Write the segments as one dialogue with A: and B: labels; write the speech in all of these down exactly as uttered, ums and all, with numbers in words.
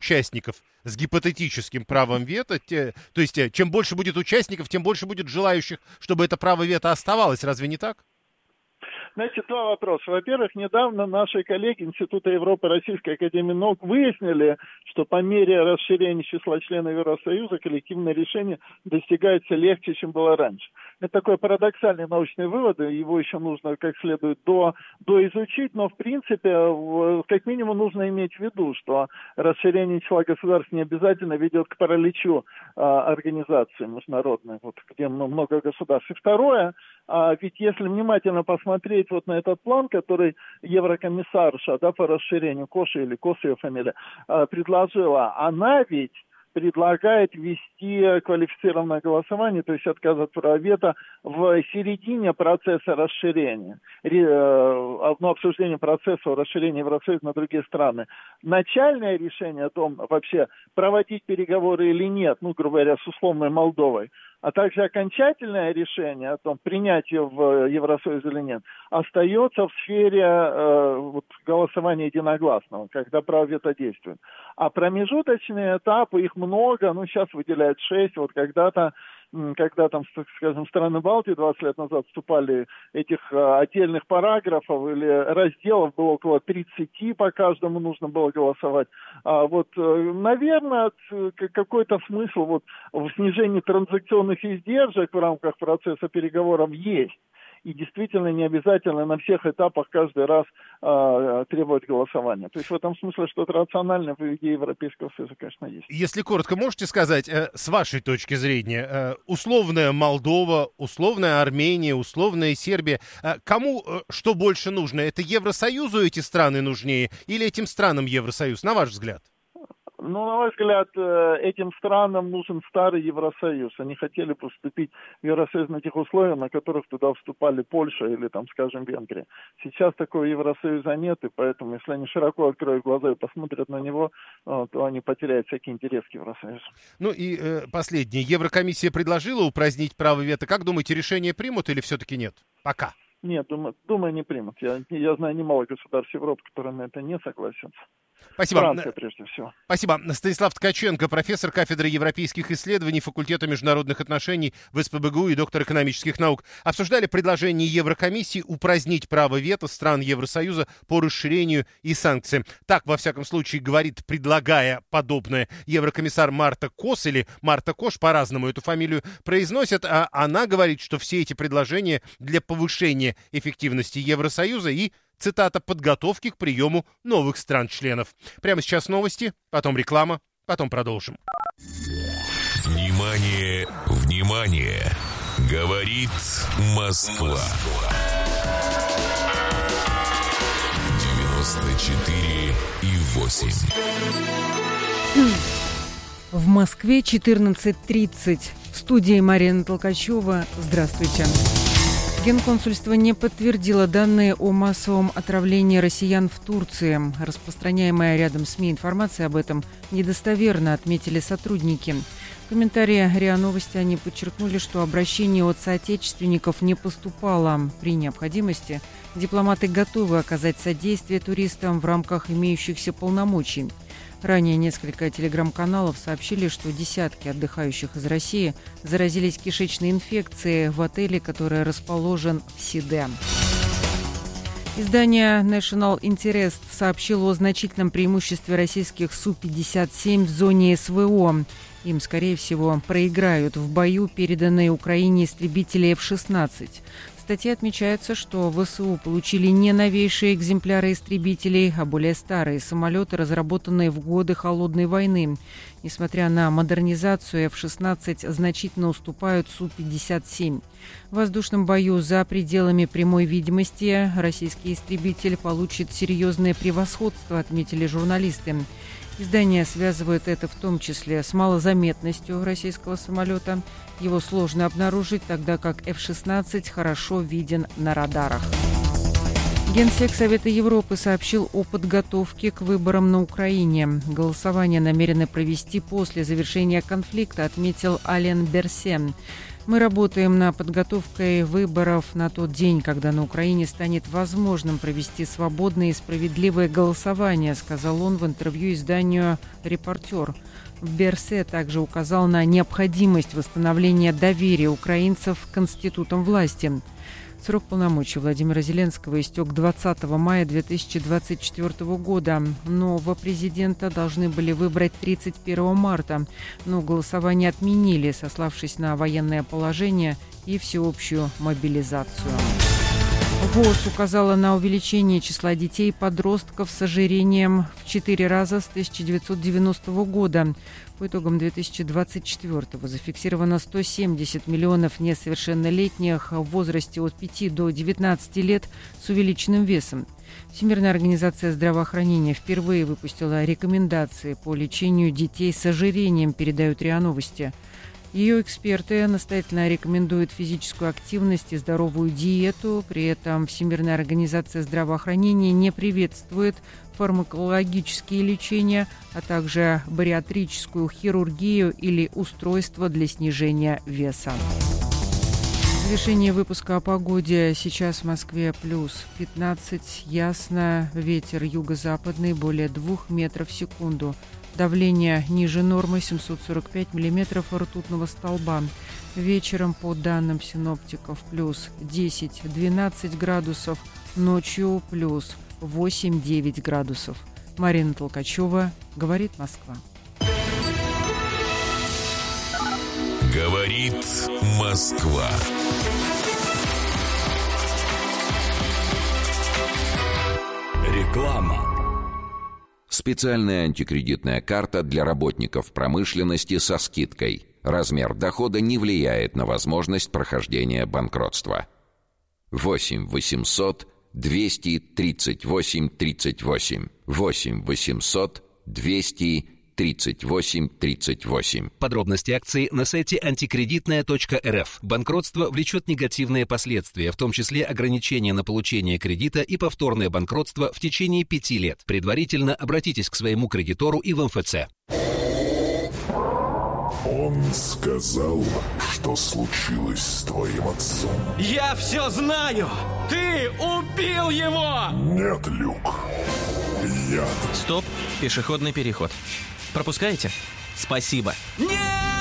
A: участников с гипотетическим правом вето, те, то есть э, чем больше будет участников, тем больше будет желающих, чтобы это право вето оставалось. Разве не так?
B: Знаете, два вопроса. Во-первых, недавно наши коллеги Института Европы Российской Академии Наук выяснили, что по мере расширения числа членов Евросоюза коллективное решение достигается легче, чем было раньше. Это такой парадоксальный научный вывод, его еще нужно как следует до, доизучить, но в принципе, как минимум, нужно иметь в виду, что расширение числа государств не обязательно ведет к параличу а, организации международной, вот, где много государств. И второе, а, ведь если внимательно посмотреть вот на этот план, который еврокомиссарша, да, по расширению Коши или Косы ее фамилия, предложила, она ведь предлагает ввести квалифицированное голосование, то есть отказ от права вето в середине процесса расширения, одно обсуждение процесса расширения Евросоюза на другие страны. Начальное решение о том, вообще проводить переговоры или нет, ну, грубо говоря, с условной Молдовой, а также окончательное решение о том, принять ее в Евросоюз или нет, остается в сфере э, вот, голосования единогласного, когда право вето действует. А промежуточные этапы, их много, ну, сейчас выделяют шесть, вот когда-то, когда там, скажем, страны Балтии двадцать лет назад вступали этих а, отдельных параграфов или разделов было около тридцати, по каждому нужно было голосовать. А вот, наверное, какой-то смысл вот в снижении транзакционных издержек в рамках процесса переговоров есть. И действительно не обязательно на всех этапах каждый раз э, требовать голосования. То есть в этом смысле что-то рациональное в идее Европейского Союза, конечно, есть.
A: Если коротко, можете сказать, э, с вашей точки зрения, э, условная Молдова, условная Армения, условная Сербия, э, кому э, что больше нужно? Это Евросоюзу эти страны нужнее или этим странам Евросоюз, на ваш взгляд?
B: Ну, на мой взгляд, этим странам нужен старый Евросоюз. Они хотели поступить в Евросоюз на тех условиях, на которых туда вступали Польша или, там, скажем, Венгрия. Сейчас такого Евросоюза нет, и поэтому, если они широко откроют глаза и посмотрят на него, то они потеряют всякий интерес к Евросоюзу.
A: Ну и э, последнее. Еврокомиссия предложила упразднить право вето. Как думаете, решение примут или все-таки нет? Пока.
B: Нет, думаю, думаю не примут. Я, я знаю немало государств Европы, которые на это не согласятся.
A: Спасибо.
B: Франция, прежде всего.
A: Спасибо. Станислав Ткаченко, профессор кафедры европейских исследований факультета международных отношений в СПбГУ и доктор экономических наук. Обсуждали предложение Еврокомиссии упразднить право вето стран Евросоюза по расширению и санкциям. Так, во всяком случае, говорит, предлагая подобное, еврокомиссар Марта Кос, или Марта Кош, по-разному эту фамилию произносят, а она говорит, что все эти предложения для повышения эффективности Евросоюза и, цитата, подготовки к приему новых стран-членов. Прямо сейчас новости, потом реклама, потом продолжим.
C: Внимание, внимание! Говорит Москва. девяносто четыре и восемь.
D: В Москве четырнадцать тридцать. В студии Марина Толкачева. Здравствуйте. Генконсульство не подтвердило данные о массовом отравлении россиян в Турции. Распространяемая рядом СМИ информация об этом недостоверно, отметили сотрудники. В комментарии РИА Новости они подчеркнули, что обращение от соотечественников не поступало. При необходимости дипломаты готовы оказать содействие туристам в рамках имеющихся полномочий. Ранее несколько телеграм-каналов сообщили, что десятки отдыхающих из России заразились кишечной инфекцией в отеле, который расположен в Сиде. Издание National Interest сообщило о значительном преимуществе российских Су пятьдесят семь в зоне СВО. Им, скорее всего, проиграют в бою переданные Украине истребители эф шестнадцать. В статье отмечается, что ВСУ получили не новейшие экземпляры истребителей, а более старые самолеты, разработанные в годы Холодной войны. Несмотря на модернизацию, эф шестнадцать значительно уступают Су пятьдесят семь. В воздушном бою за пределами прямой видимости российский истребитель получит серьезное превосходство, отметили журналисты. Издания связывают это в том числе с малозаметностью российского самолета. Его сложно обнаружить, тогда как эф шестнадцать хорошо виден на радарах. Генсек Совета Европы сообщил о подготовке к выборам на Украине. Голосование намерены провести после завершения конфликта, отметил Ален Берсе. Мы работаем над подготовкой выборов на тот день, когда на Украине станет возможным провести свободное и справедливое голосование, сказал он в интервью изданию «Репортер». Берсе также указал на необходимость восстановления доверия украинцев к институтам власти. Срок полномочий Владимира Зеленского истек двадцатого мая две тысячи двадцать четвёртого года. Нового президента должны были выбрать тридцать первого марта, но голосование отменили, сославшись на военное положение и всеобщую мобилизацию. ВОЗ указала на увеличение числа детей и подростков с ожирением в четыре раза с тысяча девятьсот девяностого года. По итогам две тысячи двадцать четвёртого зафиксировано сто семьдесят миллионов несовершеннолетних в возрасте от пяти до девятнадцати лет с увеличенным весом. Всемирная организация здравоохранения впервые выпустила рекомендации по лечению детей с ожирением, передают РИА Новости. Ее эксперты настоятельно рекомендуют физическую активность и здоровую диету. При этом Всемирная организация здравоохранения не приветствует фармакологические лечения, а также бариатрическую хирургию или устройство для снижения веса. Завершение выпуска о погоде. Сейчас в Москве плюс пятнадцать, ясно, ветер юго-западный более двух метров в секунду. Давление ниже нормы семьсот сорок пять миллиметров ртутного столба. Вечером, по данным синоптиков, плюс десять-двенадцать градусов, ночью плюс восемь-девять градусов. Марина Толкачева, говорит Москва.
C: Говорит Москва.
E: Реклама. Специальная антикредитная карта для работников промышленности со скидкой. Размер дохода не влияет на возможность прохождения банкротства. восемь восемьсот двести тридцать восемь тридцать восемь. восемь восемьсот двести тридцать восемь тридцать восемь.
F: Подробности акции на сайте антикредитная точка эр эф. Банкротство влечет негативные последствия, в том числе ограничения на получение кредита и повторное банкротство в течение пяти лет. Предварительно обратитесь к своему кредитору и в эм эф цэ.
G: Он сказал, что случилось с твоим отцом.
H: Я все знаю! Ты убил его!
G: Нет, Люк. Я...
H: Стоп, пешеходный переход. Пропускаете? Спасибо. Нет!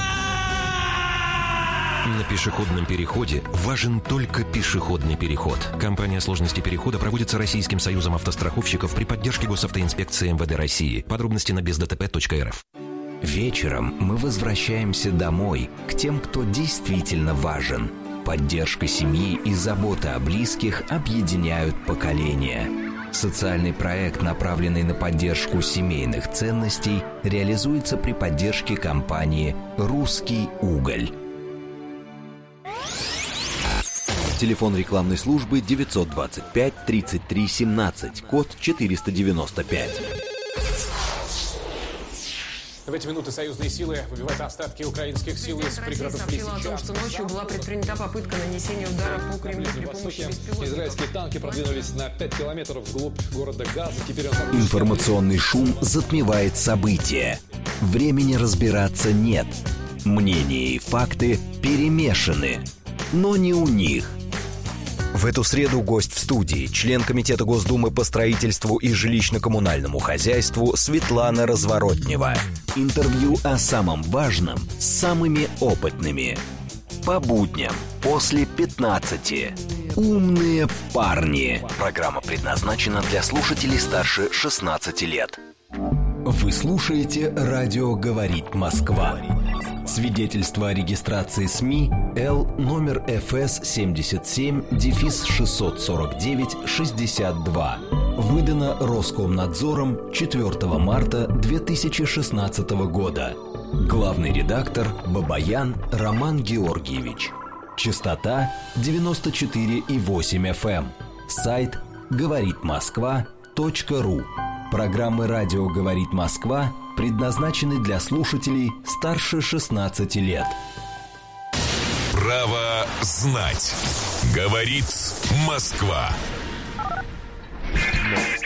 I: На пешеходном переходе важен только пешеходный переход. Компания сложности перехода проводится Российским союзом автостраховщиков при поддержке госавтоинспекции эм вэ дэ России. Подробности на без дэ тэ пэ точка эр эф.
J: Вечером мы возвращаемся домой, к тем, кто действительно важен. Поддержка семьи и забота о близких объединяют поколения. Социальный проект, направленный на поддержку семейных ценностей, реализуется при поддержке компании «Русский уголь».
K: Телефон рекламной службы девятьсот двадцать пять тридцать три семнадцать, код четыреста девяносто пять.
L: В эти минуты союзные силы выбивают остатки украинских сил из пригородов Лисичанска.
M: о том, что ночью была предпринята попытка нанесения удара по Кремлю при помощи беспилотников.
L: Израильские танки продвинулись на пять километров вглубь города Газа. Теперь он...
J: Информационный шум затмевает события. Времени разбираться нет. Мнения и факты перемешаны. Но не у них.
K: В эту среду гость в студии, член Комитета Госдумы по строительству и жилищно-коммунальному хозяйству Светлана Разворотнева.
J: Интервью о самом важном с самыми опытными. По будням после пятнадцати. Умные парни. Программа предназначена для слушателей старше шестнадцати лет. Вы слушаете «Радио говорит Москва». Свидетельство о регистрации СМИ Л номер эф эс семьдесят семь шестьсот сорок девять шестьдесят два. Выдано Роскомнадзором четвёртого марта две тысячи шестнадцатого года. Главный редактор Бабаян Роман Георгиевич. Частота девяносто четыре и восемь эф эм. Сайт говорит москва точка ру. Программы «Радио говорит Москва» предназначены для слушателей старше шестнадцати лет.
C: Право знать. Говорит Москва.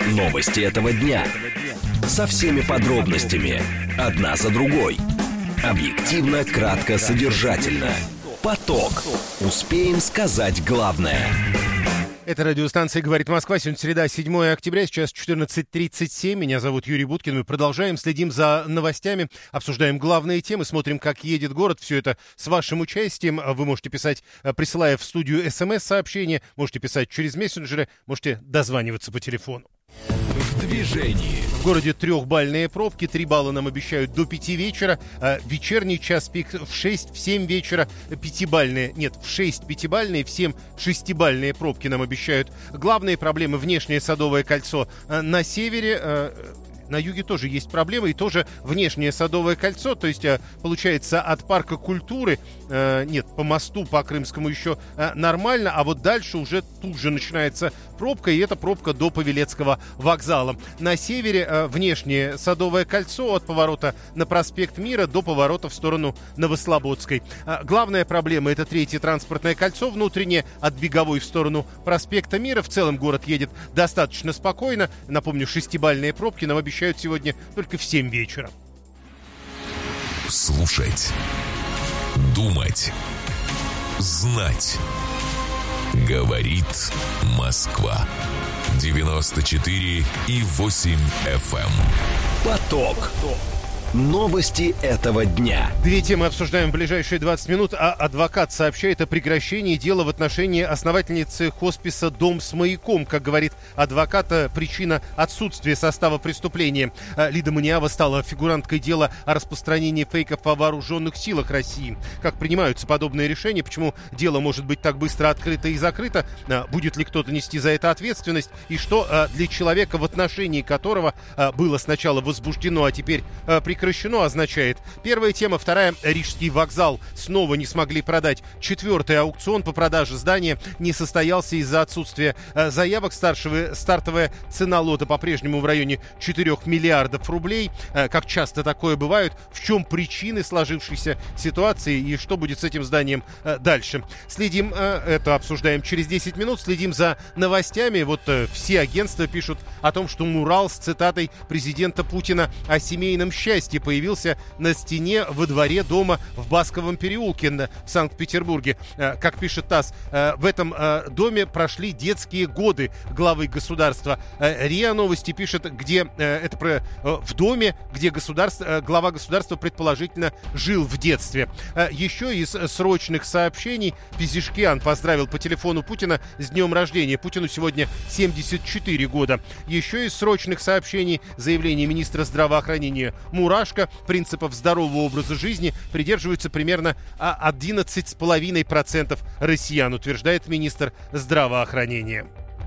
J: Новости этого дня. Со всеми подробностями. Одна за другой. Объективно, кратко, содержательно. Поток. Успеем сказать главное.
A: Это радиостанция «Говорит Москва». Сегодня среда, седьмое октября, сейчас четырнадцать тридцать семь. Меня зовут Юрий Буткин. Мы продолжаем, следим за новостями, обсуждаем главные темы, смотрим, как едет город. Все это с вашим участием. Вы можете писать, присылая в студию смс-сообщения, можете писать через мессенджеры, можете дозваниваться по телефону.
J: В движении.
A: В городе трехбальные пробки, три балла нам обещают до пяти вечера, а вечерний час пик в шесть, в семь вечера, пятибальные, нет, в шесть пятибальные, в семь шестибальные пробки нам обещают. Главные проблемы — внешнее Садовое кольцо на севере. На юге тоже есть проблемы, и тоже внешнее Садовое кольцо, то есть, получается, от парка культуры, э, нет, по мосту, по Крымскому еще э, нормально, а вот дальше уже тут же начинается пробка, и это пробка до Павелецкого вокзала. На севере э, внешнее Садовое кольцо от поворота на проспект Мира до поворота в сторону Новослободской. Э, главная проблема — это третье транспортное кольцо внутреннее от Беговой в сторону проспекта Мира. В целом город едет достаточно спокойно. Напомню, шестибальные пробки нам обещают сегодня только в семь вечера.
C: Слушать, думать, знать. Говорит Москва. девяносто четыре и восемь эф эм.
J: Поток. Новости этого дня.
A: Две темы обсуждаем в ближайшие двадцать минут, а адвокат сообщает о прекращении дела в отношении основательницы хосписа «Дом с маяком». Как говорит адвокат, причина — отсутствие состава преступления. Лида Маниава стала фигуранткой дела о распространении фейков о вооруженных силах России. Как принимаются подобные решения, почему дело может быть так быстро открыто и закрыто, будет ли кто-то нести за это ответственность, и что для человека, в отношении которого было сначала возбуждено, а теперь прекращено, прекращено, означает. Первая тема. Вторая. Рижский вокзал снова не смогли продать. Четвертый аукцион по продаже здания не состоялся из-за отсутствия э, заявок. Старшего, стартовая цена лота по-прежнему в районе четырёх миллиардов рублей. Э, как часто такое бывает? В чем причины сложившейся ситуации и что будет с этим зданием э, дальше? Следим, э, это обсуждаем через десять минут. Следим за новостями. Вот э, все агентства пишут о том, что мурал с цитатой президента Путина о семейном счастье появился на стене во дворе дома в Басковом переулке в Санкт-Петербурге. Как пишет ТАСС, в этом доме прошли детские годы главы государства. РИА Новости пишет, где это про, в доме, где государство, глава государства предположительно жил в детстве. Еще из срочных сообщений. Пизишкиан поздравил по телефону Путина с днем рождения. Путину сегодня семьдесят четыре года. Еще из срочных сообщений заявление министра здравоохранения Мурашко. Принципов здорового образа жизни придерживаются примерно одиннадцать целых пять десятых процента россиян, утверждает министр здравоохранения.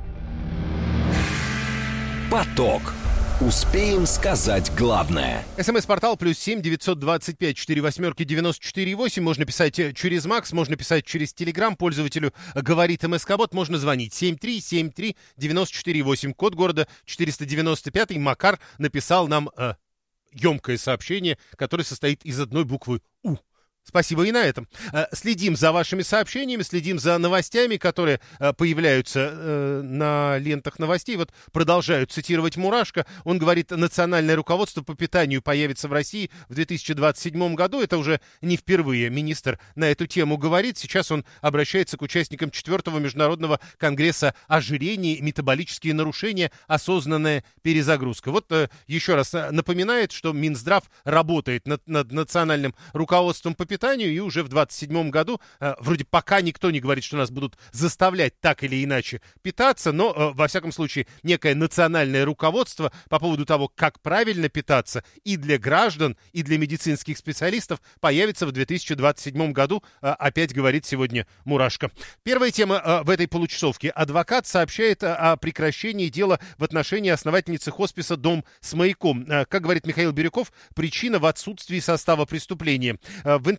J: Поток. Успеем сказать главное.
A: СМС-портал плюс семь девятьсот двадцать пять четыре восьмерки девяносто четыре восемь. Можно писать через Макс, можно писать через Телеграм. Пользователю говорит МСК-бот. Можно звонить семь три семь три девяносто четыре восемь. Код города четыреста девяносто пять. Макар написал нам э, емкое сообщение, которое состоит из одной буквы «У». Спасибо и на этом. Следим за вашими сообщениями, следим за новостями, которые появляются на лентах новостей. Вот продолжают цитировать Мурашко. Он говорит, национальное руководство по питанию появится в России в две тысячи двадцать седьмом году. Это уже не впервые министр на эту тему говорит. Сейчас он обращается к участникам четвертого международного конгресса ожирения, метаболические нарушения, осознанная перезагрузка. Вот еще раз напоминает, что Минздрав работает над, над национальным руководством по питанию. питанию, и уже в двадцать седьмом году, э, вроде пока никто не говорит, что нас будут заставлять так или иначе питаться, но, э, во всяком случае, некое национальное руководство по поводу того, как правильно питаться и для граждан, и для медицинских специалистов появится в две тысячи двадцать седьмом году, э, опять говорит сегодня Мурашко. Первая тема э, в этой получасовке. Адвокат сообщает э, о прекращении дела в отношении основательницы хосписа «Дом с маяком». Э, как говорит Михаил Бирюков, причина в отсутствии состава преступления. Э, в интернете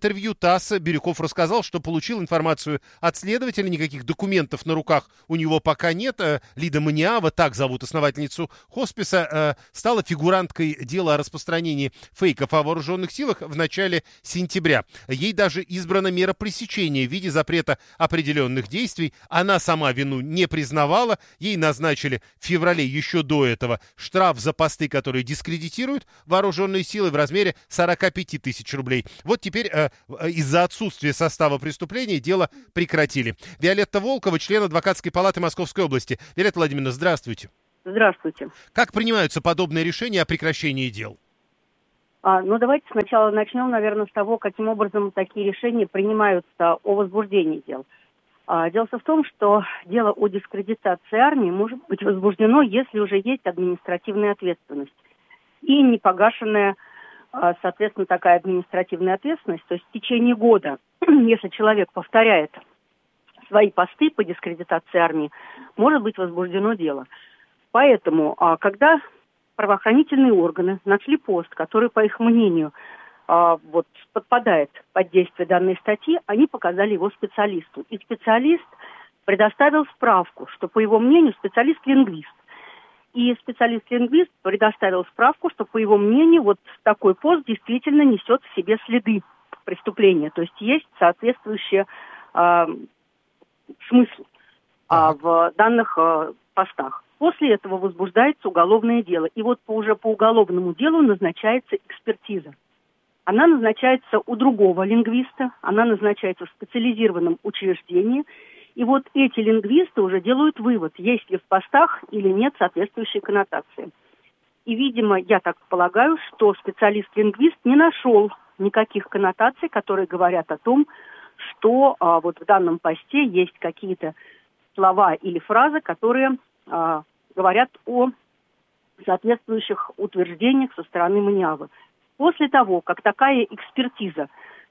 A: интервью ТАСС Бирюков рассказал, что получил информацию от следователя, никаких документов на руках у него пока нет. Лида Маниава, так зовут основательницу хосписа, стала фигуранткой дела о распространении фейков о вооруженных силах в начале сентября. Ей даже избрана мера пресечения в виде запрета определенных действий. Она сама вину не признавала. Ей назначили в феврале еще до этого штраф за посты, которые дискредитируют вооруженные силы, в размере сорок пять тысяч рублей. Вот теперь э, из-за отсутствия состава преступления дело прекратили. Виолетта Волкова, член адвокатской палаты Московской области. Виолетта Владимировна, здравствуйте.
N: Здравствуйте.
A: Как принимаются подобные решения о прекращении дел?
N: А, ну, давайте сначала начнем, наверное, с того, каким образом такие решения принимаются о возбуждении дел. А, дело в том, что дело о дискредитации армии может быть возбуждено, если уже есть административная ответственность и непогашенная, а, соответственно, такая административная ответственность. То есть в течение года, если человек повторяет свои посты по дискредитации армии, может быть возбуждено дело. Поэтому, а, когда правоохранительные органы нашли пост, который, по их мнению, а, вот, подпадает под действие данной статьи, они показали его специалисту. И специалист предоставил справку, что, по его мнению, специалист-лингвист. И специалист-лингвист предоставил справку, что, по его мнению, вот такой пост действительно несет в себе следы преступления. То есть есть соответствующий а, смысл а, в данных а, постах. После этого возбуждается уголовное дело. И вот по, уже по уголовному делу назначается экспертиза. Она назначается у другого лингвиста, она назначается в специализированном учреждении. И вот эти лингвисты уже делают вывод, есть ли в постах или нет соответствующей коннотации. И, видимо, я так полагаю, что специалист-лингвист не нашел никаких коннотаций, которые говорят о том, что а, вот в данном посте есть какие-то слова или фразы, которые а, говорят о соответствующих утверждениях со стороны Маниавы. После того, как такая экспертиза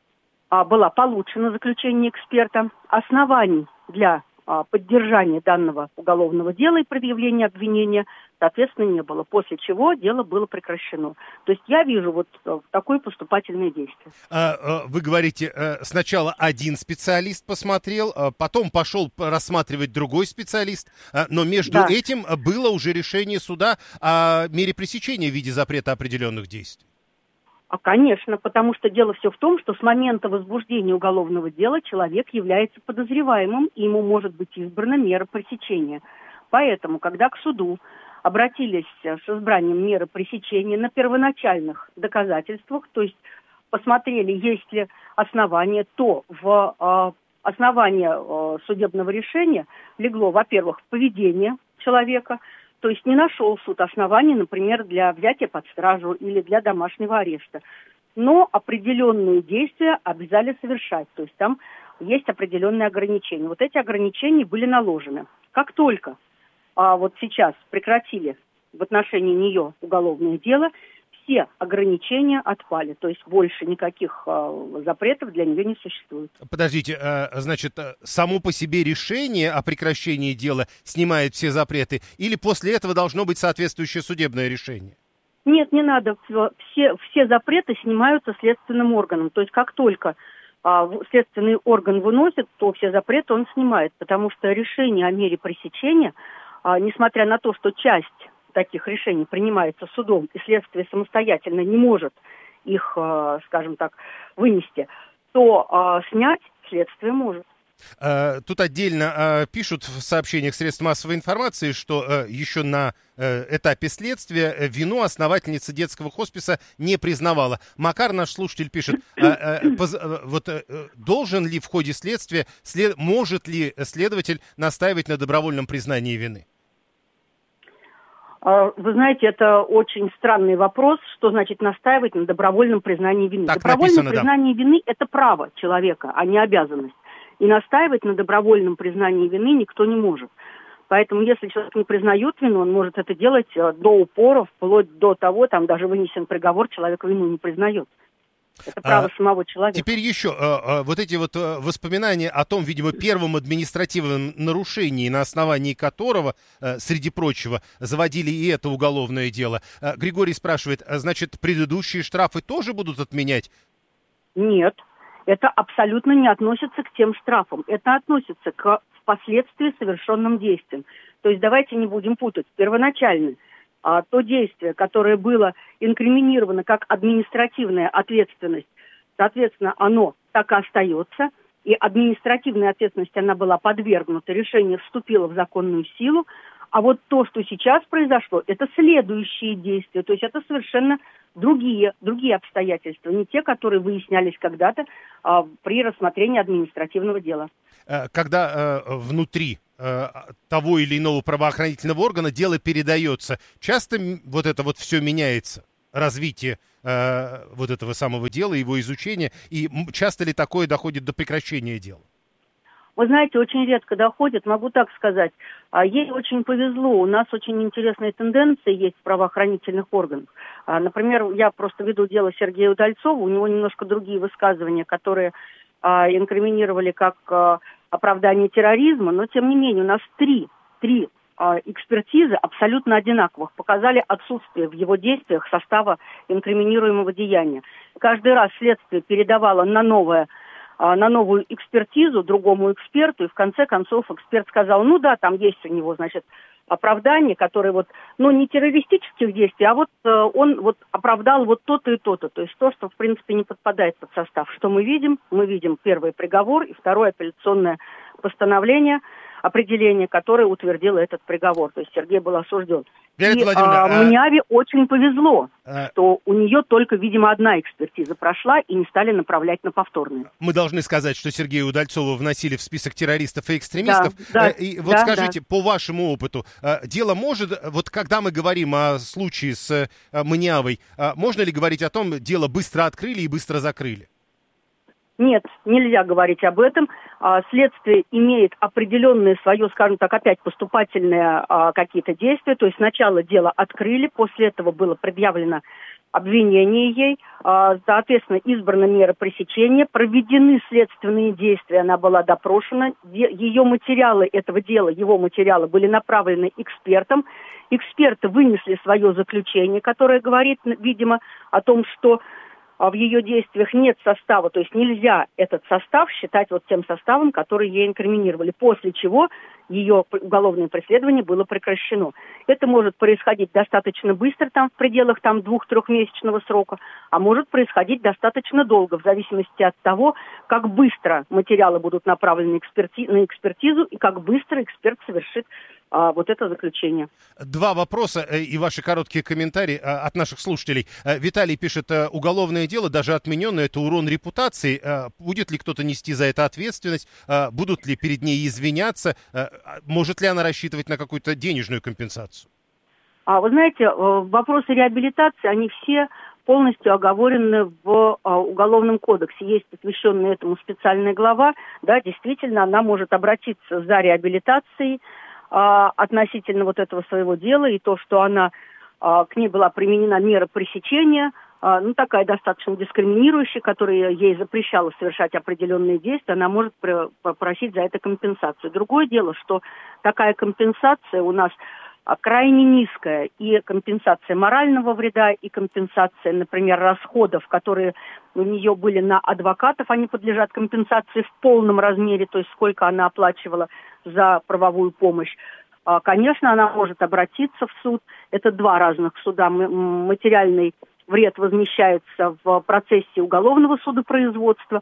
N: а, была получена, заключение эксперта, оснований для а, поддержания данного уголовного дела и предъявления обвинения, соответственно, не было. После чего дело было прекращено. То есть я вижу вот а, такое поступательное действие.
A: А, вы говорите, сначала один специалист посмотрел, потом пошел рассматривать другой специалист, но между да. этим было уже решение суда о мере пресечения в виде запрета определенных действий.
N: А, конечно, потому что дело все в том, что с момента возбуждения уголовного дела человек является подозреваемым, и ему может быть избрана мера пресечения. Поэтому, когда к суду обратились с избранием меры пресечения на первоначальных доказательствах, то есть посмотрели, есть ли основания, то в э, основание э, судебного решения легло, во-первых, поведение человека. То есть не нашел суд оснований, например, для взятия под стражу или для домашнего ареста. Но определенные действия обязали совершать. То есть там есть определенные ограничения. Вот эти ограничения были наложены. Как только а, вот сейчас прекратили в отношении нее уголовное дело, все ограничения отпали. То есть больше никаких э, запретов для нее не существует.
A: Подождите, э, значит, само по себе решение о прекращении дела снимает все запреты? Или после этого должно быть соответствующее судебное решение?
N: Нет, не надо. Все, все запреты снимаются следственным органом. То есть как только э, следственный орган выносит, то все запреты он снимает. Потому что решение о мере пресечения, э, несмотря на то, что часть таких решений принимается судом, и следствие самостоятельно не может их, скажем так, вынести, то снять следствие может.
A: Тут отдельно пишут в сообщениях средств массовой информации, что еще на этапе следствия вину основательница детского хосписа не признавала. Макар, наш слушатель, пишет, вот должен ли в ходе следствия, может ли следователь настаивать на добровольном признании вины?
N: Вы знаете, это очень странный вопрос, что значит настаивать на добровольном признании вины.
A: Так
N: Добровольное
A: написано,
N: признание
A: да.
N: вины – это право человека, а не обязанность. И настаивать на добровольном признании вины никто не может. Поэтому, если человек не признает вину, он может это делать до упора, вплоть до того, там даже вынесен приговор, человек вину не признает. Это право а, самого человека.
A: Теперь еще а, а, вот эти вот а, воспоминания о том, видимо, первом административном нарушении, на основании которого, а, среди прочего, заводили и это уголовное дело. А, Григорий спрашивает, а, значит, предыдущие штрафы тоже будут отменять?
N: Нет. Это абсолютно не относится к тем штрафам. Это относится к впоследствии совершенным действиям. То есть давайте не будем путать. Первоначально а, то действие, которое было инкриминировано как административная ответственность, соответственно, оно так и остается. И административная ответственность, она была подвергнута, решение вступило в законную силу. А вот то, что сейчас произошло, это следующие действия. То есть это совершенно другие, другие обстоятельства, не те, которые выяснялись когда-то а, при рассмотрении административного дела.
A: Когда э, внутри э, того или иного правоохранительного органа дело передается, часто вот это вот все меняется, развитие э, вот этого самого дела, его изучение, и часто ли такое доходит до прекращения дела?
N: Вы знаете, очень редко доходит, могу так сказать. Ей очень повезло, у нас очень интересные тенденции есть в правоохранительных органах. Например, я просто веду дело Сергея Удальцова, у него немножко другие высказывания, которые инкриминировали как оправдание терроризма, но тем не менее у нас три, три экспертизы абсолютно одинаковых показали отсутствие в его действиях состава инкриминируемого деяния. Каждый раз следствие передавало на новое на новую экспертизу другому эксперту, и в конце концов эксперт сказал, ну да, там есть у него, значит, оправдание, которое вот, ну, не террористических действий, а вот э, он вот оправдал вот то-то и то-то, то есть то, что, в принципе, не подпадает под состав. Что мы видим? Мы видим первый приговор и второе апелляционное постановление, определение, которое утвердило этот приговор. То есть Сергей был осужден.
A: Виолетта
N: И
A: Владимировна,
N: а,
A: а...
N: Мняве очень повезло,
A: а...
N: что у нее только, видимо, одна экспертиза прошла и не стали направлять на повторные.
A: Мы должны сказать, что Сергея Удальцова вносили в список террористов и экстремистов.
N: Да, да,
A: и вот
N: да,
A: скажите,
N: да.
A: по вашему опыту, дело может, вот когда мы говорим о случае с Мнявой, можно ли говорить о том, дело быстро открыли и быстро закрыли?
N: Нет, нельзя говорить об этом. Следствие имеет определенные свое, скажем так, опять поступательные какие-то действия. То есть сначала дело открыли, после этого было предъявлено обвинение ей, соответственно, избрана мера пресечения, проведены следственные действия, она была допрошена, ее материалы этого дела, его материалы были направлены экспертам. Эксперты вынесли свое заключение, которое говорит, видимо, о том, что в ее действиях нет состава, то есть нельзя этот состав считать вот тем составом, который ей инкриминировали, после чего ее уголовное преследование было прекращено. Это может происходить достаточно быстро, там, в пределах там, двух-трехмесячного срока, а может происходить достаточно долго, в зависимости от того, как быстро материалы будут направлены эксперти- на экспертизу и как быстро эксперт совершит а, вот это заключение.
A: Два вопроса и ваши короткие комментарии от наших слушателей. Виталий пишет, уголовное дело, даже отмененное, это урон репутации. Будет ли кто-то нести за это ответственность? Будут ли перед ней извиняться? Может ли она рассчитывать на какую-то денежную компенсацию?
N: А, вы знаете, вопросы реабилитации, они все полностью оговорены в а, Уголовном кодексе. Есть посвященная этому специальная глава. Да, действительно, она может обратиться за реабилитацией а, относительно вот этого своего дела. И то, что она, а, к ней была применена мера пресечения, а, ну, такая достаточно дискриминирующая, которая ей запрещала совершать определенные действия, она может попросить за это компенсацию. Другое дело, что такая компенсация у нас крайне низкая, и компенсация морального вреда, и компенсация, например, расходов, которые у нее были на адвокатов, они подлежат компенсации в полном размере, то есть сколько она оплачивала за правовую помощь. Конечно, она может обратиться в суд, это два разных суда, материальный вред возмещается в процессе уголовного судопроизводства,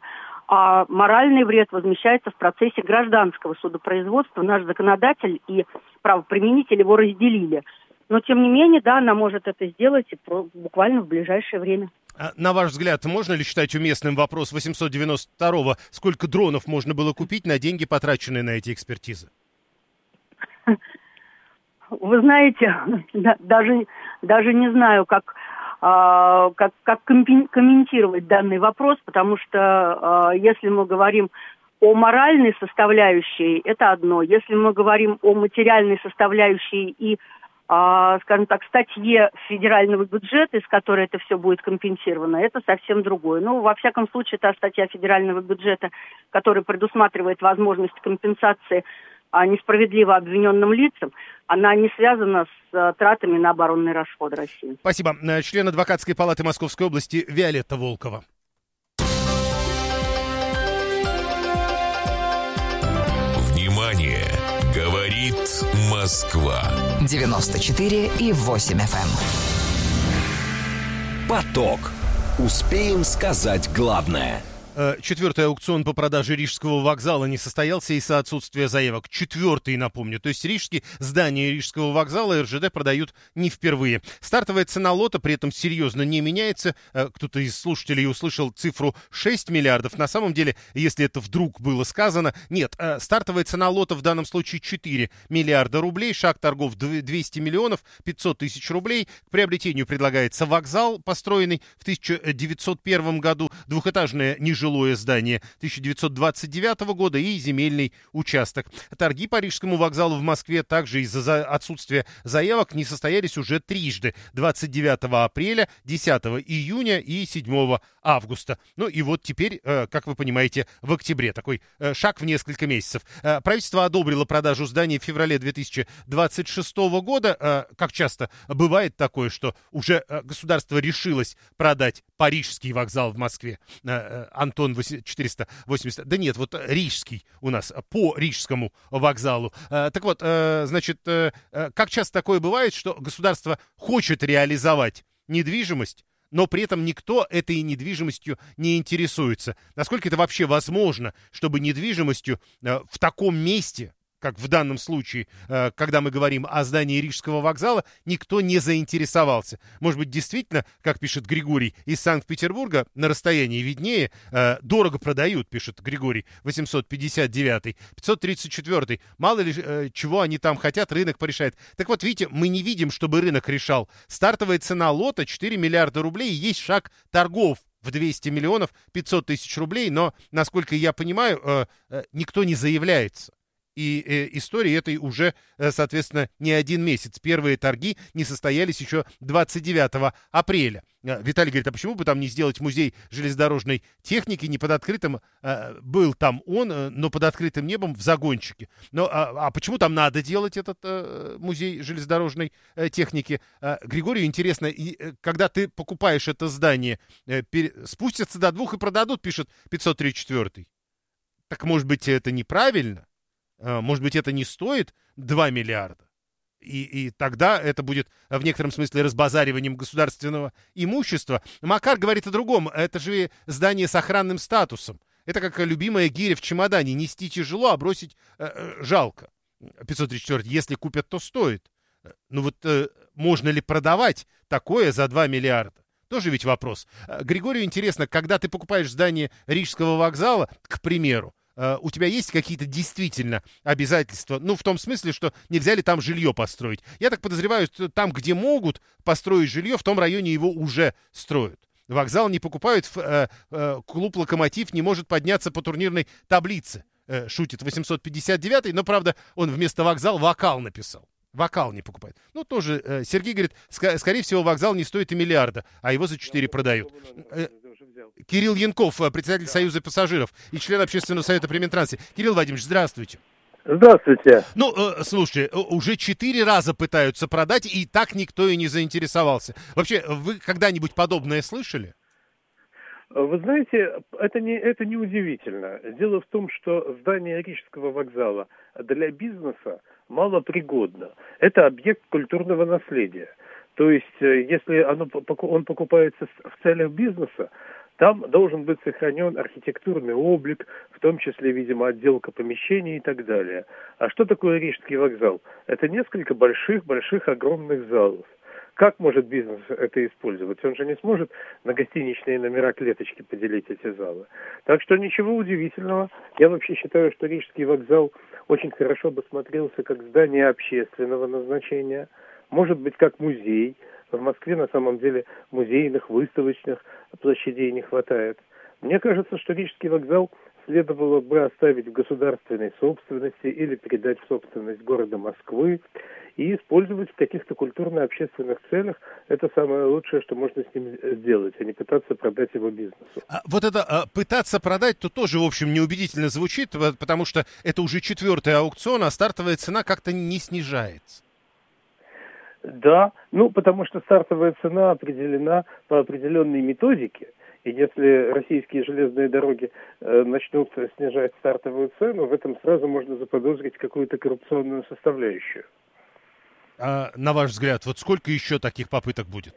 N: а моральный вред возмещается в процессе гражданского судопроизводства. Наш законодатель и правоприменитель его разделили. Но, тем не менее, да, она может это сделать буквально в ближайшее время.
A: На ваш взгляд, можно ли считать уместным вопрос восемьсот девяносто второго, сколько дронов можно было купить на деньги, потраченные на эти экспертизы?
N: Вы знаете, даже, даже не знаю, как... Как, как комментировать данный вопрос, потому что если мы говорим о моральной составляющей, это одно. Если мы говорим о материальной составляющей и, скажем так, статье федерального бюджета, из которой это все будет компенсировано, это совсем другое. Ну, во всяком случае, та статья федерального бюджета, которая предусматривает возможность компенсации несправедливо обвиненным лицам, она не связана с тратами на оборонные расходы России.
A: Спасибо. Член адвокатской палаты Московской области Виолетта Волкова.
C: Говорит Москва.
O: девяносто четыре и восемь эф эм.
K: Поток. Успеем сказать главное.
A: Четвертый аукцион по продаже Рижского вокзала не состоялся из-за отсутствия заявок. Четвертый, напомню. То есть рижские здания Рижского вокзала эр жэ дэ продают не впервые. Стартовая цена лота при этом серьезно не меняется. Кто-то из слушателей услышал цифру шесть миллиардов. На самом деле, если это вдруг было сказано, нет. Стартовая цена лота в данном случае четыре миллиарда рублей. Шаг торгов двести миллионов, пятьсот тысяч рублей. К приобретению предлагается вокзал, построенный в тысяча девятьсот первом году. Двухэтажное нежилое жилое здание тысяча девятьсот двадцать девятого года и земельный участок. Торги по Рижскому вокзалу в Москве также из-за отсутствия заявок не состоялись уже трижды. двадцать девятого апреля, десятого июня и седьмого августа. Ну и вот теперь, как вы понимаете, в октябре. Такой шаг в несколько месяцев. Правительство одобрило продажу здания в феврале две тысячи двадцать шестого года. Как часто бывает такое, что уже государство решилось продать Парижский вокзал в Москве. Антон четыреста восемьдесят. Да нет, вот Рижский у нас по Рижскому вокзалу. Так вот, значит, как часто такое бывает, что государство хочет реализовать недвижимость, но при этом никто этой недвижимостью не интересуется. Насколько это вообще возможно, чтобы недвижимостью в таком месте, как в данном случае, когда мы говорим о здании Рижского вокзала, никто не заинтересовался. Может быть, действительно, как пишет Григорий, из Санкт-Петербурга на расстоянии виднее, дорого продают, пишет Григорий, восемьсот пятьдесят девятый, пятьсот тридцать четвёртый. Мало ли чего они там хотят, рынок порешает. Так вот, видите, мы не видим, чтобы рынок решал. Стартовая цена лота четыре миллиарда рублей, и есть шаг торгов в двести миллионов, пятьсот тысяч рублей, но, насколько я понимаю, никто не заявляется. И э, истории этой уже, э, соответственно, не один месяц. Первые торги не состоялись еще двадцать девятого апреля. Э, Виталий говорит, а почему бы там не сделать музей железнодорожной техники не под открытым... Э, был там он, э, но под открытым небом в загончике. Но, а, а почему там надо делать этот э, музей железнодорожной э, техники? Э, Григорию интересно, и, э, когда ты покупаешь это здание, э, пер... спустятся до двух и продадут, пишет пятьсот тридцать четвёртый. Так, может быть, это неправильно? Может быть, это не стоит два миллиарда? И, и тогда это будет в некотором смысле разбазариванием государственного имущества. Макар говорит о другом. Это же здание с охранным статусом. Это как любимая гиря в чемодане. Нести тяжело, а бросить э, жалко. пятьсот тридцать четвёртый. Если купят, то стоит. Ну вот э, можно ли продавать такое за два миллиарда? Тоже ведь вопрос. Григорию интересно, когда ты покупаешь здание Рижского вокзала, к примеру, Uh, у тебя есть какие-то действительно обязательства? Ну, в том смысле, что нельзя ли там жилье построить? Я так подозреваю, что там, где могут построить жилье, в том районе его уже строят. Вокзал не покупают, uh, uh, клуб «Локомотив» не может подняться по турнирной таблице, uh, шутит восемьсот пятьдесят девятый, но, правда, он вместо «вокзал» «вокал» написал. Вокал не покупает. Ну, тоже uh, Сергей говорит, ск- скорее всего, вокзал не стоит и миллиарда, а его за четыре продают. Кирилл Янков, председатель Союза пассажиров и член Общественного совета при Минтрансе. Кирилл Владимирович, здравствуйте.
P: Здравствуйте.
A: Ну, э, слушайте, уже четыре раза пытаются продать, и так никто и не заинтересовался. Вообще, вы когда-нибудь подобное слышали?
P: Вы знаете, это не, это не удивительно. Дело в том, что здание Рижского вокзала для бизнеса малопригодно. Это объект культурного наследия. То есть, если оно, он покупается в целях бизнеса, там должен быть сохранен архитектурный облик, в том числе, видимо, отделка помещений и так далее. А что такое Рижский вокзал? Это несколько больших-больших огромных залов. Как может бизнес это использовать? Он же не сможет на гостиничные номера клеточки поделить эти залы. Так что ничего удивительного. Я вообще считаю, что Рижский вокзал очень хорошо бы смотрелся как здание общественного назначения, может быть, как музей. В Москве на самом деле музейных, выставочных площадей не хватает. Мне кажется, что Рижский вокзал следовало бы оставить в государственной собственности или передать в собственность города Москвы и использовать в каких-то культурно-общественных целях. Это самое лучшее, что можно с ним сделать, а не пытаться продать его бизнесу.
A: А вот это а, пытаться продать, то тоже, в общем, неубедительно звучит, потому что это уже четвертый аукцион, а стартовая цена как-то не снижается.
P: Да, ну потому что стартовая цена определена по определенной методике, И если российские железные дороги э, начнут снижать стартовую цену, в этом сразу можно заподозрить какую-то коррупционную составляющую.
A: А, на ваш взгляд, вот сколько еще таких попыток будет?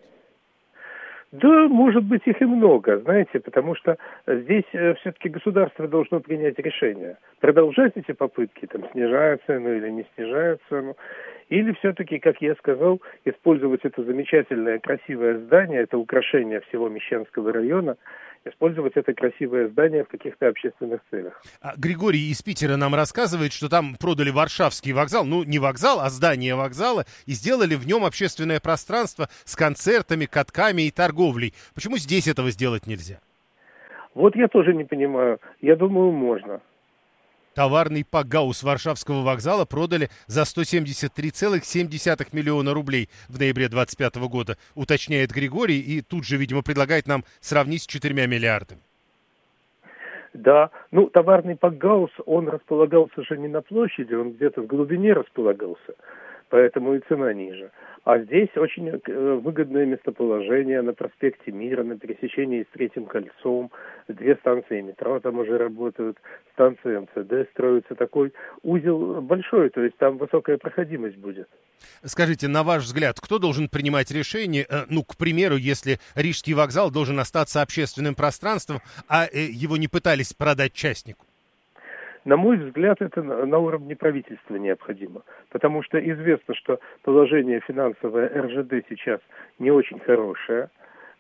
P: Да, может быть, их и много, знаете, потому что здесь э, все-таки государство должно принять решение, продолжать эти попытки, там, снижая цену или не снижая цену, или все-таки, как я сказал, использовать это замечательное, красивое здание, это украшение всего Мещанского района, использовать это красивое здание в каких-то общественных целях.
A: А Григорий из Питера нам рассказывает, что там продали Варшавский вокзал, ну не вокзал, а здание вокзала, и сделали в нем общественное пространство с концертами, катками и торговлей. Почему здесь этого сделать нельзя?
P: Вот я тоже не понимаю. Я думаю, можно.
A: Товарный пакгаус Варшавского вокзала продали за сто семьдесят три целых семь десятых миллиона рублей в ноябре двадцать пятого года, уточняет Григорий, и тут же, видимо, предлагает нам сравнить с четырьмя миллиардами.
P: Да, ну, товарный пакгаус, он располагался же не на площади, он где-то в глубине располагался, поэтому и цена ниже. А здесь очень выгодное местоположение на проспекте Мира, на пересечении с Третьим кольцом. Две станции метро там уже работают, станция эм цэ дэ строится. Такой узел большой, то есть там высокая проходимость будет.
A: Скажите, на ваш взгляд, кто должен принимать решение, ну, к примеру, если Рижский вокзал должен остаться общественным пространством, а его не пытались продать частнику?
P: На мой взгляд, это на уровне правительства необходимо, потому что известно, что положение финансовое эр жэ дэ сейчас не очень хорошее,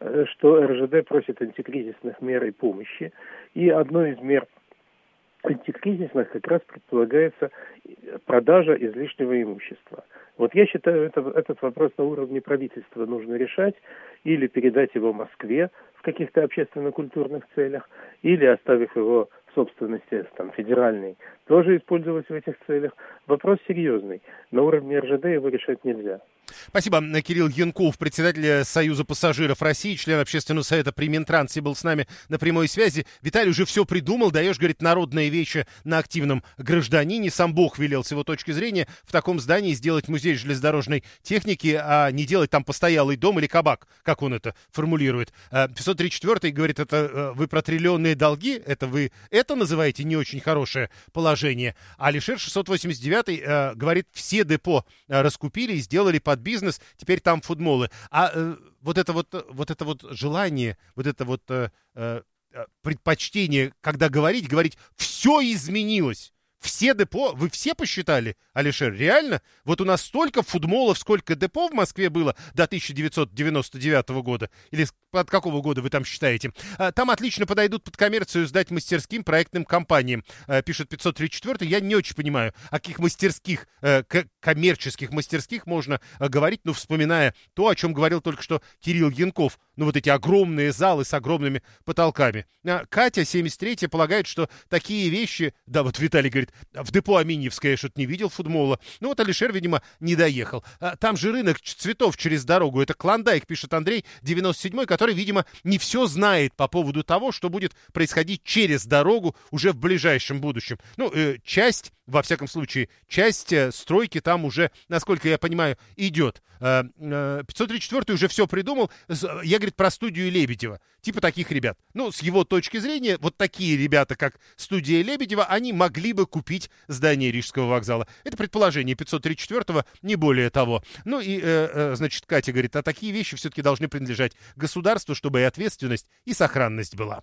P: что эр жэ дэ просит антикризисных мер и помощи, и одной из мер антикризисных как раз предполагается продажа излишнего имущества. Вот я считаю, это, этот вопрос на уровне правительства нужно решать, или передать его Москве в каких-то общественно-культурных целях, или, оставив его в собственности там, федеральной, тоже использовать в этих целях. Вопрос серьезный. На уровне эр жэ дэ его решать нельзя.
A: Спасибо. Кирилл Янков, председатель Союза пассажиров России, член общественного совета при Минтрансе, был с нами на прямой связи. Виталий уже все придумал, даешь, говорит, народные вещи на активном гражданине. Сам Бог велел, с его точки зрения, в таком здании сделать музей железнодорожной техники, а не делать там постоялый дом или кабак, как он это формулирует. пятьсот тридцать четвёртый говорит, это вы про триллионные долги, это вы это называете не очень хорошее положение. А Алишер шестьсот восемьдесят девятый э, говорит, все депо э, раскупили и сделали под бизнес, теперь там фудмолы. А э, вот это вот, вот это вот желание, вот это вот э, э, предпочтение, когда говорить, говорить, все изменилось. Все депо, вы все посчитали, Алишер, реально? Вот у нас столько фудмолов, сколько депо в Москве было до тысяча девятьсот девяносто девятого года? Или от какого года вы там считаете? Там отлично подойдут под коммерцию сдать мастерским проектным компаниям, пишет пятьсот тридцать четвёртый. Я не очень понимаю, о каких мастерских, коммерческих мастерских можно говорить, ну, вспоминая то, о чем говорил только что Кирилл Янков. Ну, вот эти огромные залы с огромными потолками. Катя, семьдесят третья, полагает, что такие вещи... Да, вот Виталий говорит, в депо Аминьевское я что-то не видел футбола. Ну, вот Алишер, видимо, не доехал. Там же рынок цветов через дорогу. Это Клондайк, пишет Андрей, девяносто седьмой, который, видимо, не все знает по поводу того, что будет происходить через дорогу уже в ближайшем будущем. Ну, э, часть, во всяком случае, часть э, стройки там уже, насколько я понимаю, идет. Э, э, пятьсот тридцать четвёртый уже все придумал. Я, говорит, про студию Лебедева. Типа таких ребят. Ну, с его точки зрения, вот такие ребята, как студия Лебедева, они могли бы купить здание Рижского вокзала. Это предположение пятьсот тридцать четвёртого, не более того. Ну и, э, э, значит, Катя говорит, а такие вещи все-таки должны принадлежать государству, чтобы и ответственность, и сохранность была.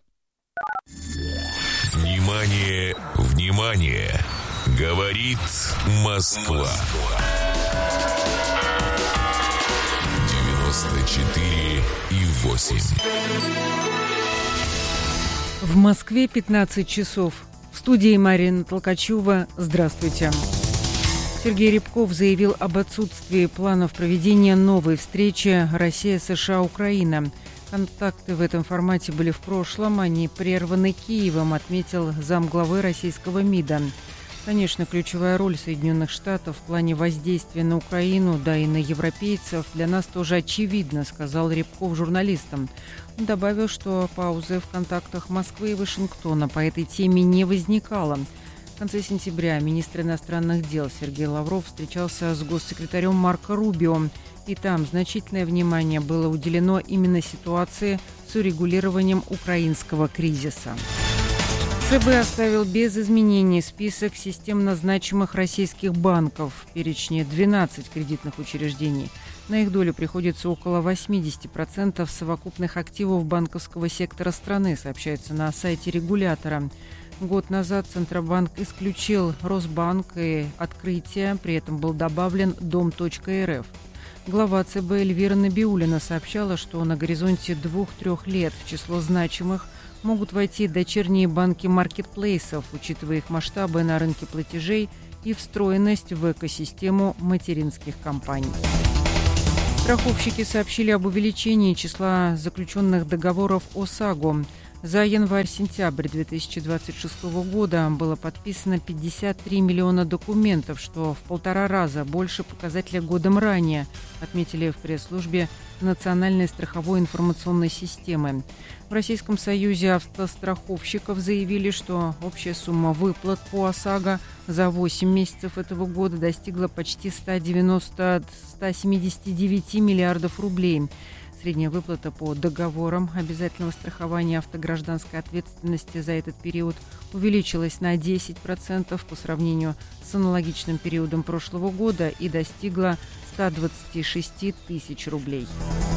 C: Внимание, внимание! Говорит Москва. девяносто четыре и восемь.
D: В Москве пятнадцать часов. В студии Марина Толкачева. Здравствуйте. Сергей Рябков заявил об отсутствии планов проведения новой встречи Россия-США-Украина. Контакты в этом формате были в прошлом, они прерваны Киевом, отметил замглавы российского МИДа. Конечно, ключевая роль Соединенных Штатов в плане воздействия на Украину, да и на европейцев, для нас тоже очевидна, сказал Рябков журналистам. Он добавил, что паузы в контактах Москвы и Вашингтона по этой теме не возникало. В конце сентября министр иностранных дел Сергей Лавров встречался с госсекретарем Марко Рубио, и там значительное внимание было уделено именно ситуации с озаботиться урегулированием украинского кризиса. ЦБ оставил без изменений список системно значимых российских банков. В перечне двенадцать кредитных учреждений. На их долю приходится около восемьдесят процентов совокупных активов банковского сектора страны, сообщается на сайте регулятора. Год назад Центробанк исключил Росбанк и Открытие, при этом был добавлен Дом.РФ. Глава ЦБ Эльвира Набиуллина сообщала, что на горизонте двух-трех лет в число значимых могут войти дочерние банки маркетплейсов, учитывая их масштабы на рынке платежей и встроенность в экосистему материнских компаний. Страховщики сообщили об увеличении числа заключенных договоров ОСАГО. За январь-сентябрь две тысячи двадцать шестого года было подписано пятьдесят три миллиона документов, что в полтора раза больше показателя годом ранее, отметили в пресс-службе Национальной страховой информационной системы. В Российском союзе автостраховщиков заявили, что общая сумма выплат по ОСАГО за восемь месяцев этого года достигла почти ста девяноста - ста семидесяти девяти миллиардов рублей. Средняя выплата по договорам обязательного страхования автогражданской ответственности за этот период увеличилась на десять процентов по сравнению с аналогичным периодом прошлого года и достигла ста двадцати шести тысяч рублей.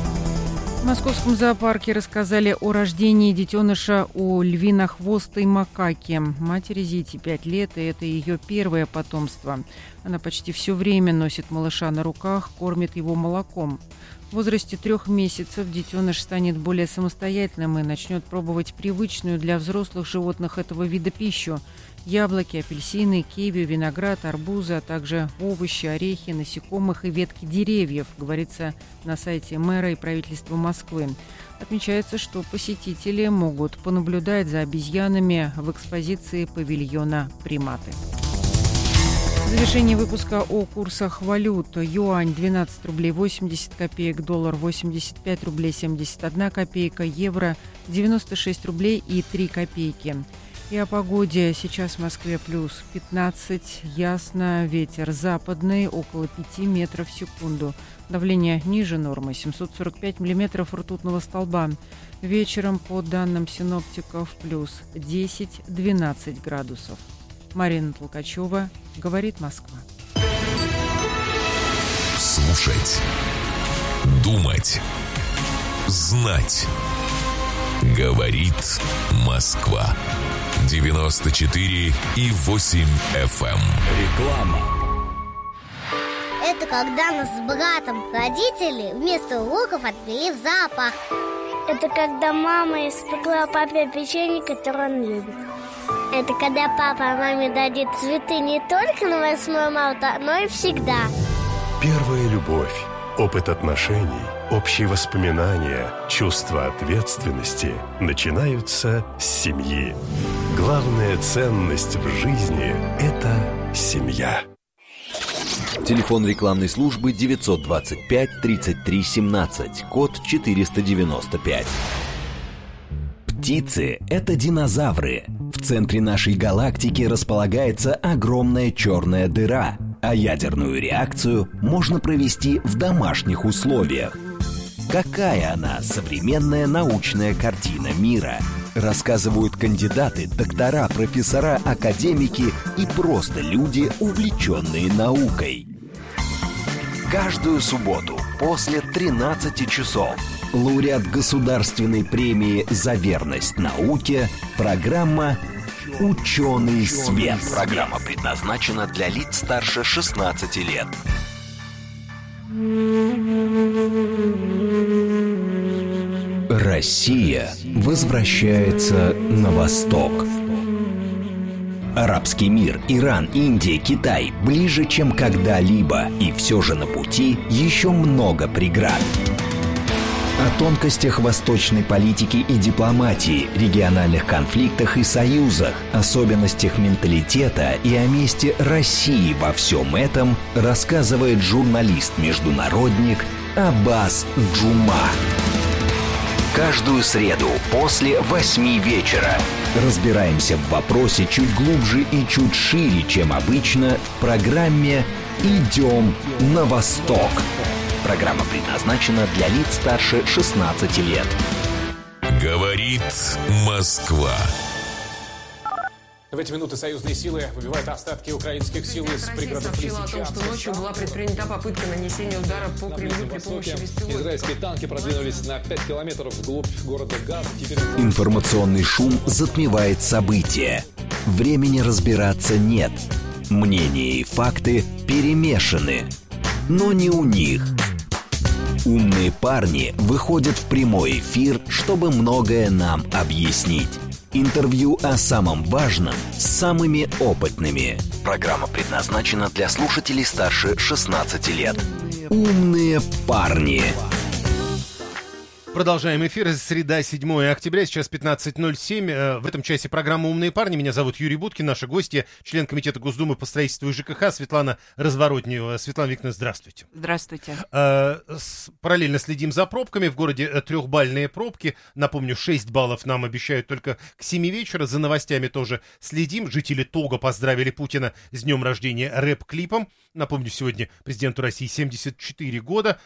D: В Московском зоопарке рассказали о рождении детеныша у львинохвостой макаки. Матери Зите пять лет, и это ее первое потомство. Она почти все время носит малыша на руках, кормит его молоком. В возрасте трех месяцев детеныш станет более самостоятельным и начнет пробовать привычную для взрослых животных этого вида пищу. Яблоки, апельсины, киви, виноград, арбузы, а также овощи, орехи, насекомых и ветки деревьев, говорится на сайте мэра и правительства Москвы. Отмечается, что посетители могут понаблюдать за обезьянами в экспозиции павильона «Приматы». В завершении выпуска о курсах валют. Юань двенадцать рублей восемьдесят копеек, доллар восемьдесят пять рублей семьдесят одна копейка, евро девяносто шесть рублей и три копейки. И о погоде. Сейчас в Москве плюс пятнадцать, ясно, ветер западный, около пяти метров в секунду. Давление ниже нормы, семьсот сорок пять миллиметров ртутного столба. Вечером, по данным синоптиков, плюс десять - двенадцать градусов. Марина Толкачева, говорит Москва.
C: Слушать, думать, знать. Говорит Москва. девяносто четыре и восемь эф эм.
Q: Реклама.
R: Это когда нас с братом родители вместо уроков отвели в зоопарк.
S: Это когда мама испекла папе печенье, которое он любит.
R: Это когда папа маме дадит цветы не только на восьмое марта, но и всегда.
G: Первая любовь, опыт отношений, общие воспоминания, чувство ответственности начинаются с семьи. Главная ценность в жизни – это семья.
K: Телефон рекламной службы девятьсот двадцать пять тридцать три семнадцать, код четыреста девяносто пять. Птицы – это динозавры. В центре нашей галактики располагается огромная черная дыра, а ядерную реакцию можно провести в домашних условиях. Какая она современная научная картина мира? Рассказывают кандидаты, доктора, профессора, академики и просто люди, увлеченные наукой. Каждую субботу после тринадцати часов лауреат государственной премии «За верность науке» программа «Ученый свет». Программа предназначена для лиц старше шестнадцати лет. Россия возвращается на восток. Арабский мир, Иран, Индия, Китай ближе, чем когда-либо, и все же на пути еще много преград. О тонкостях восточной политики и дипломатии, региональных конфликтах и союзах, особенностях менталитета и о месте России во всем этом рассказывает журналист-международник Аббас Джума. Каждую среду после восьми вечера разбираемся в вопросе чуть глубже и чуть шире, чем обычно, в программе «Идем на восток». Программа предназначена для лиц старше шестнадцати лет.
C: Говорит Москва.
L: В эти минуты союзные силы выбивают остатки украинских сил из пригородов
M: сообщила о том, что ночью была предпринята попытка нанесения удара по Кремлю при помощи беспилотников.
Q: Израильские танки продвинулись на пять километров вглубь города Газа. Теперь...
K: Информационный шум затмевает события. Времени разбираться нет. Мнения и факты перемешаны. Но не у них. Умные парни выходят в прямой эфир, чтобы многое нам объяснить. Интервью о самом важном с самыми опытными. Программа предназначена для слушателей старше шестнадцати лет. Умные парни.
A: Продолжаем эфир. Среда, седьмое октября, сейчас пятнадцать ноль семь. В этом часе программа «Умные парни». Меня зовут Юрий Буткин. Наши гости, член Комитета Госдумы по строительству и ЖКХ Светлана Разворотнева. Светлана Викторовна, здравствуйте.
D: Здравствуйте.
A: Параллельно следим за пробками. В городе трехбальные пробки. Напомню, шесть баллов нам обещают только к семи вечера. За новостями тоже следим. Жители Того поздравили Путина с днем рождения рэп-клипом. Напомню, сегодня президенту России семьдесят четыре года.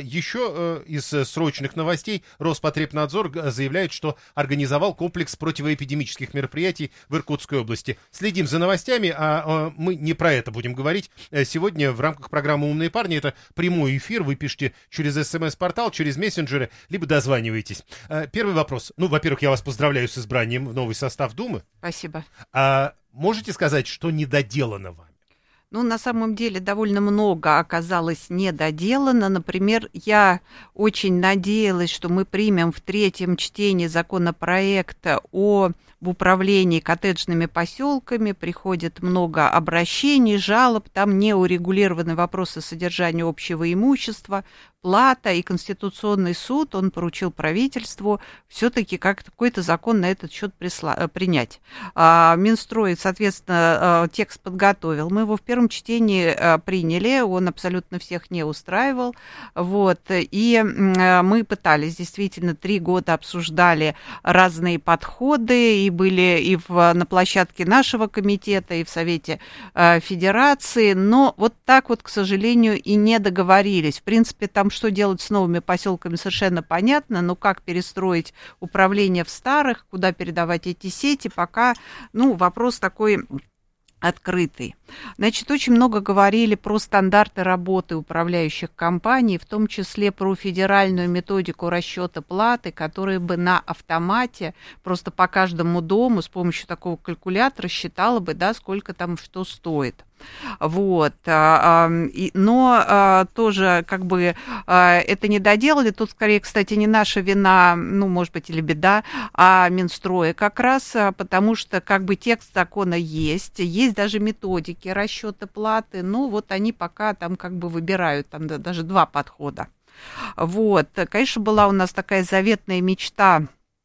A: Еще из срочных новостей Роспотребнадзор заявляет, что организовал комплекс противоэпидемических мероприятий в Иркутской области. Следим за новостями, а мы не про это будем говорить. Сегодня в рамках программы «Умные парни» это прямой эфир. Вы пишете через СМС-портал, через мессенджеры, либо дозваниваетесь. Первый вопрос. Ну, во-первых, я вас поздравляю с избранием в новый состав Думы.
D: Спасибо.
A: А можете сказать, что недоделано вами?
D: Ну, на самом деле, довольно много оказалось недоделано. Например, я очень надеялась, что мы примем в третьем чтении законопроекта о в управлении коттеджными поселками. Приходит много обращений, жалоб, там не урегулированы вопросы содержания общего имущества, плата, и Конституционный суд, он поручил правительству все-таки как какой-то закон на этот счет присла- принять. А, Минстрой, соответственно, текст подготовил. Мы его в первом чтении приняли, он абсолютно всех не устраивал. Вот. И мы пытались, действительно, три года обсуждали разные подходы, и были и в, на площадке нашего комитета, и в Совете э, Федерации, но вот так вот, к сожалению, и не договорились. В принципе, там что делать с новыми поселками совершенно понятно, но как перестроить управление в старых, куда передавать эти сети, пока, ну, вопрос такой открытый. Значит, очень много говорили про стандарты работы управляющих компаний, в том числе про федеральную методику расчета платы, которая бы на автомате просто по каждому дому с помощью такого калькулятора считала бы, да, сколько там что стоит. Вот. Но тоже как бы это не доделали. Тут скорее, кстати, не наша вина, ну, может быть, или беда, а Минстроя как раз, потому что как бы текст закона есть, есть даже методики расчета платы, ну, вот они пока там как бы выбирают там даже два подхода. Вот. Конечно, была у нас такая заветная мечта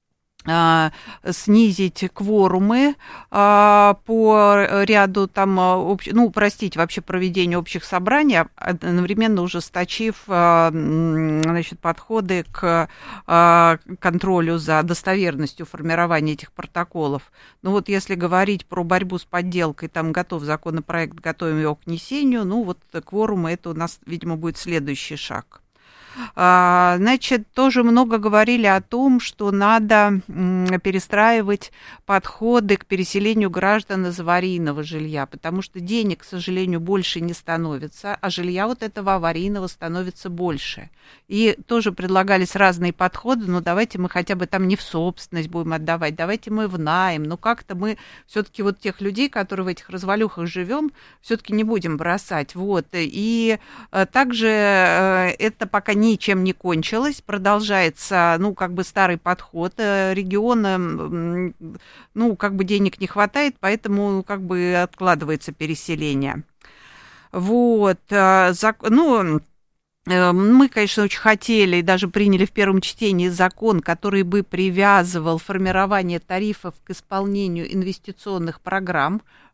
D: снизить кворумы а, по ряду там, об, ну, упростить вообще проведение общих собраний, одновременно ужесточив а, значит, подходы к а, контролю за достоверностью формирования этих протоколов. Ну вот если говорить про борьбу с подделкой, там готов законопроект, готовим его к внесению, ну вот кворумы, это у нас, видимо, будет следующий шаг. Значит, тоже много говорили о том, что надо перестраивать подходы к переселению граждан из аварийного жилья, потому что денег, к сожалению, больше не становится, а жилья вот этого аварийного становится больше. И тоже предлагались разные подходы, но давайте мы хотя бы там не в собственность будем отдавать, давайте мы в найм, но как-то мы все-таки вот тех людей, которые в этих развалюхах живем, все-таки не будем бросать. Вот. И также это пока ничем не кончилось, продолжается, ну, как бы старый подход, регионам, ну, как бы денег не хватает, поэтому, как бы, откладывается переселение. Вот, ну, мы, конечно, очень хотели и даже приняли в первом чтении закон, который бы привязывал формирование тарифов к исполнению инвестиционных программ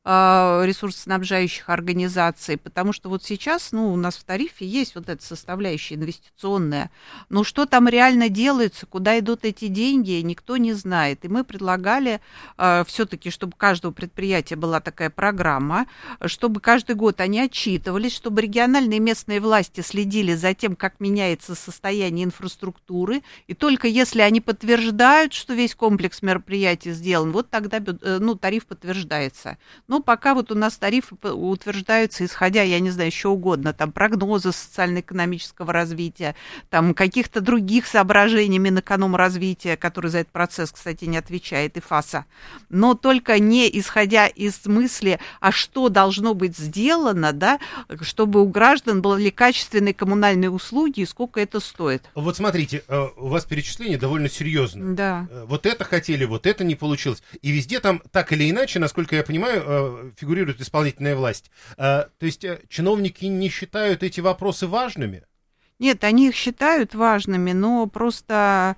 T: ресурсоснабжающих организаций, потому что вот сейчас, ну, у нас в тарифе есть вот эта составляющая инвестиционная, но что там реально делается, куда идут эти деньги, никто не знает. И мы предлагали все-таки, чтобы у каждого предприятия была такая программа, чтобы каждый год они отчитывались, чтобы региональные и местные власти следили за тем, как меняется состояние инфраструктуры, и только если они подтверждают, что весь комплекс мероприятий сделан, вот тогда, ну, тариф подтверждается. Но пока вот у нас тарифы утверждаются, исходя, я не знаю, еще угодно, там, прогнозы социально-экономического развития, там, каких-то других соображений Минэкономразвития, который за этот процесс, кстати, не отвечает, и ФАСа, но только не исходя из мысли, а что должно быть сделано, да, чтобы у граждан были качественные коммунальные услуги и сколько это стоит.
A: Вот смотрите, у вас перечисление довольно серьезное.
T: Да.
A: Вот это хотели, вот это не получилось. И везде там так или иначе, насколько я понимаю, фигурирует исполнительная власть. То есть чиновники не считают эти вопросы важными?
T: Нет, они их считают важными, но просто...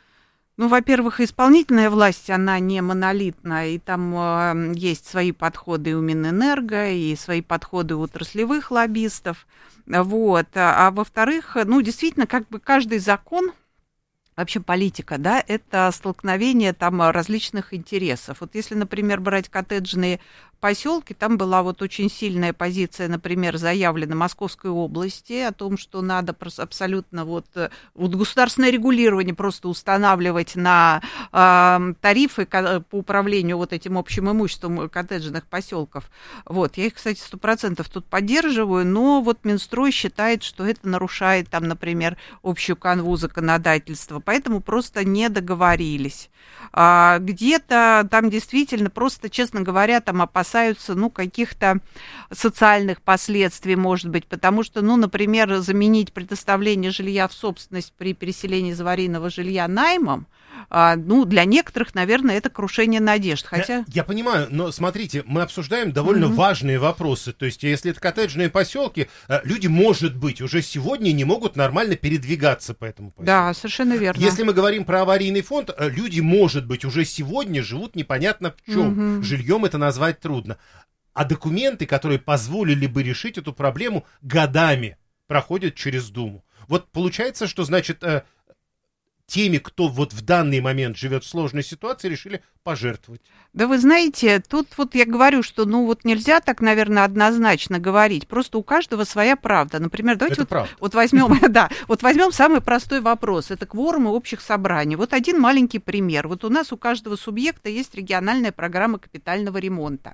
T: Ну, во-первых, исполнительная власть, она не монолитна, и там э, есть свои подходы у Минэнерго, и свои подходы у отраслевых лоббистов, вот. А, а во-вторых, ну, действительно, как бы каждый закон, вообще политика, да, это столкновение там различных интересов. Вот если, например, брать коттеджные поселки, там была вот очень сильная позиция, например, заявлена Московской области о том, что надо абсолютно вот, вот государственное регулирование просто устанавливать на э, тарифы по управлению вот этим общим имуществом коттеджных поселков. Вот, я их, кстати, сто процентов тут поддерживаю, но вот Минстрой считает, что это нарушает там, например, общую канву законодательства, поэтому просто не договорились. А, где-то там действительно просто, честно говоря, там опасаются опасаются, ну, каких-то социальных последствий, может быть, потому что, ну, например, заменить предоставление жилья в собственность при переселении из аварийного жилья наймом, а, ну, для некоторых, наверное, это крушение надежд, хотя...
A: Я, я понимаю, но смотрите, мы обсуждаем довольно mm-hmm. важные вопросы, то есть если это коттеджные поселки, люди, может быть, уже сегодня не могут нормально передвигаться по этому поселку.
T: Да, совершенно верно.
A: Если мы говорим про аварийный фонд, люди, может быть, уже сегодня живут непонятно в чем, mm-hmm. жильем это назвать трудно. А документы, которые позволили бы решить эту проблему, годами проходят через Думу. Вот получается, что, значит, э, теми, кто вот в данный момент живет в сложной ситуации, решили пожертвовать.
T: Да вы знаете, тут вот я говорю, что ну вот нельзя так, наверное, однозначно говорить. Просто у каждого своя правда. Например, давайте вот, вот возьмем, да, вот возьмем самый простой вопрос. Это кворум и общих собраний. Вот один маленький пример. Вот у нас у каждого субъекта есть региональная программа капитального ремонта.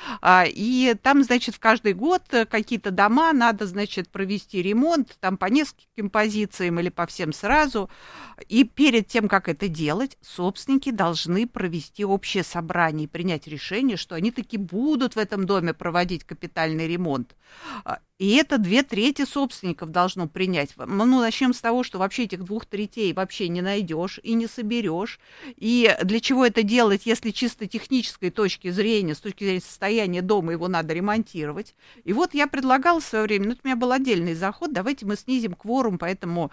T: И там, значит, в каждый год какие-то дома надо, значит, провести ремонт, там по нескольким позициям или по всем сразу. И перед тем, как это делать, собственники должны провести общее собрание и принять решение, что они таки будут в этом доме проводить капитальный ремонт. И это две трети собственников должно принять. Ну, начнем с того, что вообще этих двух третей вообще не найдешь и не соберешь. И для чего это делать, если чисто технической точки зрения, с точки зрения состояния дома, его надо ремонтировать. И вот я предлагала в свое время, ну, это у меня был отдельный заход, давайте мы снизим кворум по этому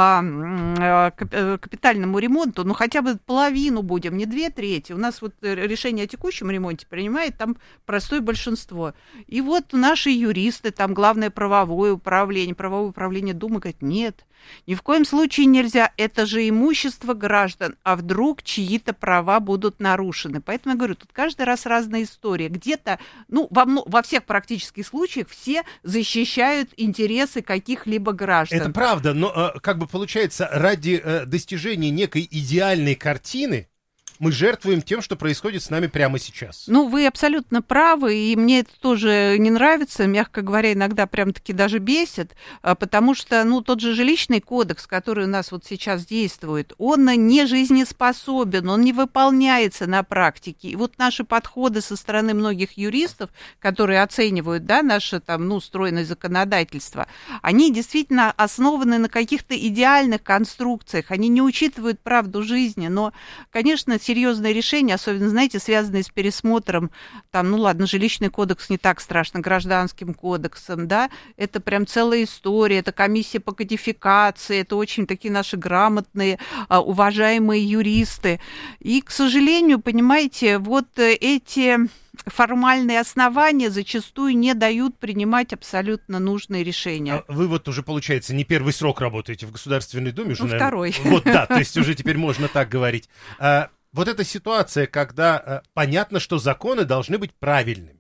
T: а, капитальному ремонту, ну, хотя бы половину будем, не две трети. У нас вот решение о текущем ремонте принимает там простое большинство. И вот наши юристы, там, главное, Главное правовое управление, правовое управление Думы говорит, нет, ни в коем случае нельзя, это же имущество граждан, а вдруг чьи-то права будут нарушены. Поэтому я говорю, тут каждый раз разная история. Где-то, ну, во, во всех практических случаях все защищают интересы каких-либо граждан.
A: Это правда, но как бы получается, ради достижения некой идеальной картины, мы жертвуем тем, что происходит с нами прямо сейчас.
T: Ну, вы абсолютно правы, и мне это тоже не нравится, мягко говоря, иногда прям-таки даже бесит, потому что, ну, тот же жилищный кодекс, который у нас вот сейчас действует, он не жизнеспособен, он не выполняется на практике. И вот наши подходы со стороны многих юристов, которые оценивают, да, наше там, ну, стройное законодательство, они действительно основаны на каких-то идеальных конструкциях, они не учитывают правду жизни, но, конечно, серьезные решения, особенно, знаете, связанные с пересмотром, там, ну ладно, жилищный кодекс не так страшно, гражданским кодексом, да, это прям целая история, это комиссия по кодификации, это очень такие наши грамотные, уважаемые юристы. И, к сожалению, понимаете, вот эти формальные основания зачастую не дают принимать абсолютно нужные решения.
A: А вы вот уже, получается, не первый срок работаете в Государственной Думе.
T: Ну,
A: уже,
T: второй.
A: Вот, да, то есть уже теперь можно так говорить. А, вот эта ситуация, когда а, понятно, что законы должны быть правильными.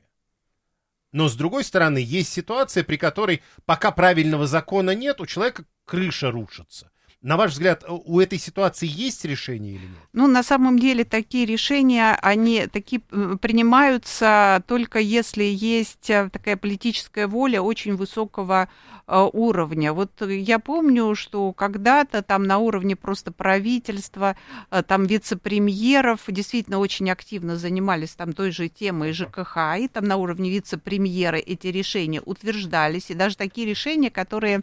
A: Но, с другой стороны, есть ситуация, при которой пока правильного закона нет, у человека крыша рушится. На ваш взгляд, у этой ситуации есть решение или нет?
T: Ну, на самом деле, такие решения, они такие принимаются только если есть такая политическая воля очень высокого уровня. Вот я помню, что когда-то там на уровне просто правительства, там вице-премьеров действительно очень активно занимались там той же темой ЖКХ, и там на уровне вице-премьера эти решения утверждались, и даже такие решения, которые,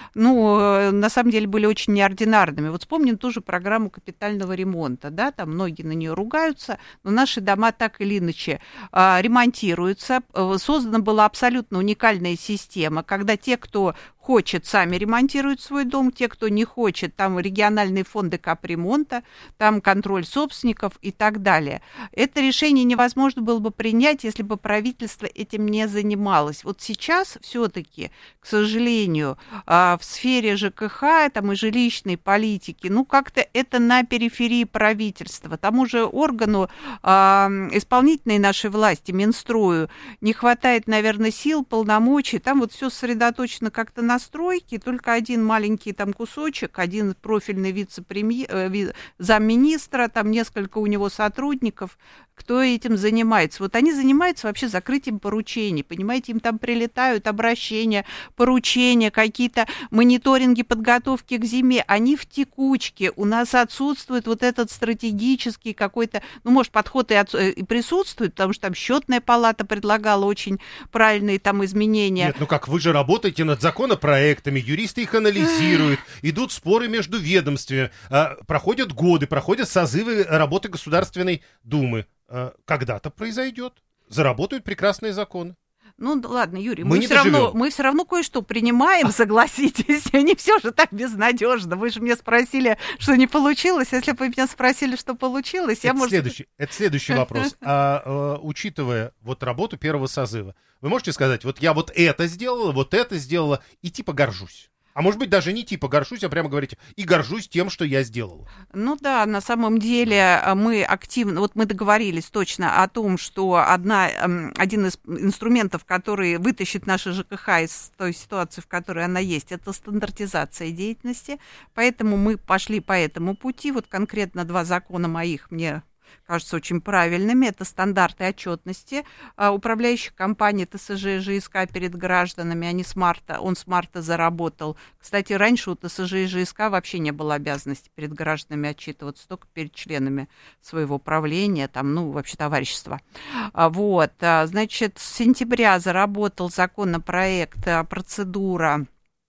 T: ну, на самом деле были очень неординарными. Вот вспомним ту же программу капитального ремонта, да, там многие на нее ругаются, но наши дома так или иначе ремонтируются. Создана была абсолютно уникальная система, когда те, кто хочет, сами ремонтируют свой дом, те, кто не хочет, там региональные фонды капремонта, там контроль собственников и так далее. Это решение невозможно было бы принять, если бы правительство этим не занималось. Вот сейчас все-таки, к сожалению, в сфере ЖКХ там, и жилищной политики, ну, как-то это на периферии правительства. Тому же органу исполнительной нашей власти, Минстрою, не хватает, наверное, сил, полномочий, там вот все сосредоточено как-то на стройке, только один маленький там кусочек, один профильный вице-премьер, замминистра, там несколько у него сотрудников, кто этим занимается. Вот они занимаются вообще закрытием поручений, понимаете, им там прилетают обращения, поручения, какие-то мониторинги подготовки к зиме, они в текучке, у нас отсутствует вот этот стратегический какой-то, ну, может, подход и, от, и присутствует, потому что там счетная палата предлагала очень правильные там изменения.
A: Нет, ну как, вы же работаете над законопроектами, юристы их анализируют, идут споры между ведомствами, проходят годы, проходят созывы работы Государственной Думы. Когда-то произойдет, заработают прекрасные законы.
T: Ну ладно, Юрий, мы,
A: мы,
T: мы, все равно, мы все равно кое-что принимаем, согласитесь, не все же так безнадежно. Вы же меня спросили, что не получилось. Если бы меня спросили, что получилось,
A: это
T: я, может...
A: Следующий, это следующий вопрос. А, а, учитывая вот работу первого созыва, вы можете сказать, вот я вот это сделала, вот это сделала, и типа горжусь? А может быть, даже не типа горжусь, а прямо говорите, и горжусь тем, что я сделала.
T: Ну да, на самом деле мы активно, вот мы договорились точно о том, что одна, один из инструментов, который вытащит наша ЖКХ из той ситуации, в которой она есть, это стандартизация деятельности. Поэтому мы пошли по этому пути. Вот конкретно два закона моих мне кажется очень правильными. Это стандарты отчетности управляющих компаний ТСЖ и ЖСК перед гражданами. Они с марта, он с марта заработал. Кстати, раньше у ТСЖ и ЖСК вообще не было обязанности перед гражданами отчитываться, только перед членами своего правления, там, ну, вообще товарищества. Вот, значит, с сентября заработал законопроект «Процедура».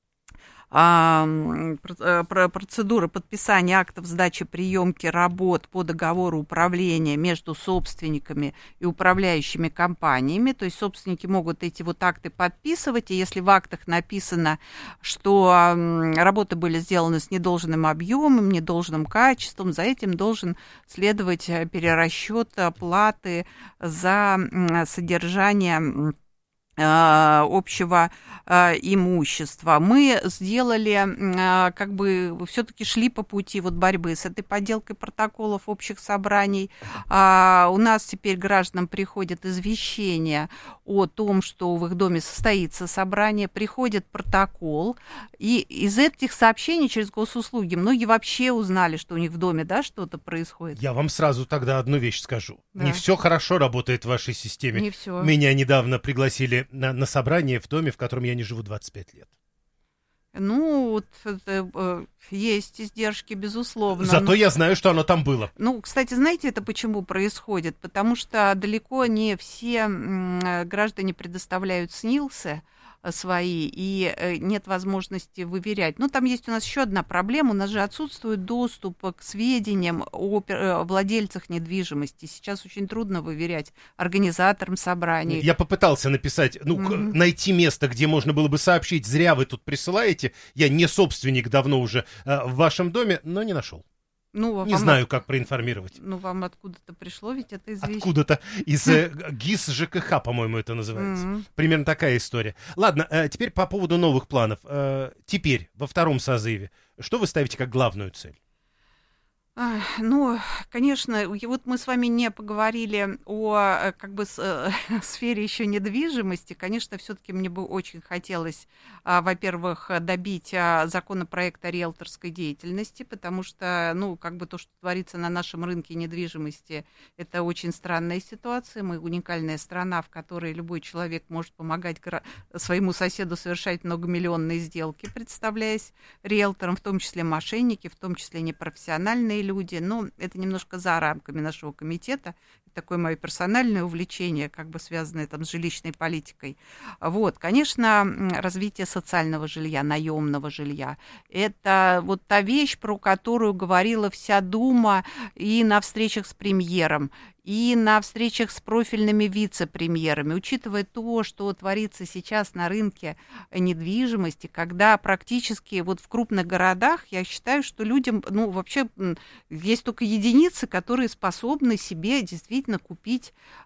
T: Процедура подписания актов сдачи приемки работ по договору управления между собственниками и управляющими компаниями. То есть собственники могут эти вот акты подписывать, и если в актах написано, что работы были сделаны с недолжным объемом, недолжным качеством, за этим должен следовать перерасчет платы за содержание общего э, имущества. Мы сделали, э, как бы, все-таки шли по пути вот борьбы с этой подделкой протоколов общих собраний. А у нас теперь гражданам приходит извещение о том, что в их доме состоится собрание, приходит протокол, и из этих сообщений через госуслуги многие вообще узнали, что у них в доме, да, что-то происходит.
A: Я вам сразу тогда одну вещь скажу. Да. Не все хорошо работает в вашей системе.
T: Не все.
A: Меня недавно пригласили На, на собрание в доме, в котором я не живу двадцать пять лет.
T: Ну, вот, это, есть издержки, безусловно.
A: Зато
T: но...
A: я знаю, что оно там было.
T: Ну, кстати, знаете, это почему происходит? Потому что далеко не все граждане предоставляют СНИЛСы свои, и нет возможности выверять. Ну, там есть у нас еще одна проблема. У нас же отсутствует доступ к сведениям о владельцах недвижимости. Сейчас очень трудно выверять организаторам собраний.
A: Я попытался написать, ну, mm-hmm. найти место, где можно было бы сообщить, зря вы тут присылаете. Я не собственник давно уже э, в вашем доме, но не нашел.
T: Ну,
A: не знаю, от... как проинформировать.
T: Ну, вам откуда-то пришло, ведь это известно.
A: Откуда-то. Из э, ГИС ЖКХ, по-моему, это называется. Mm-hmm. Примерно такая история. Ладно, э, теперь по поводу новых планов. Э, теперь, во втором созыве, что вы ставите как главную цель?
T: Ну, конечно, вот мы с вами не поговорили о как бы с, сфере еще недвижимости. Конечно, все-таки мне бы очень хотелось, во-первых, добить законопроект о риэлторской деятельности, потому что, ну, как бы то, что творится на нашем рынке недвижимости, это очень странная ситуация. Мы уникальная страна, в которой любой человек может помогать своему соседу совершать многомиллионные сделки, представляясь риэлтором, в том числе мошенники, в том числе непрофессиональные люди, но это немножко за рамками нашего комитета, такое мое персональное увлечение, как бы связанное там с жилищной политикой. Вот, конечно, развитие социального жилья, наемного жилья, это вот та вещь, про которую говорила вся Дума и на встречах с премьером, и на встречах с профильными вице-премьерами, учитывая то, что творится сейчас на рынке недвижимости, когда практически вот в крупных городах, я считаю, что людям, ну, вообще есть только единицы, которые способны себе действительно купить